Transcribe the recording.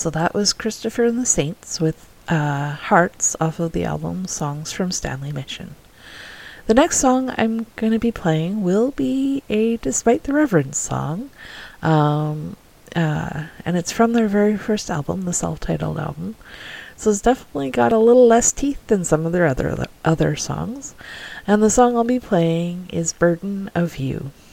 So that was Christopher and the Saints with Hearts off of the album Songs from Stanley Mission. The next song I'm going to be playing will be a Despite the Reverence song. And it's from their very first album, the self-titled album. So it's definitely got a little less teeth than some of their other songs. And the song I'll be playing is Burden of You.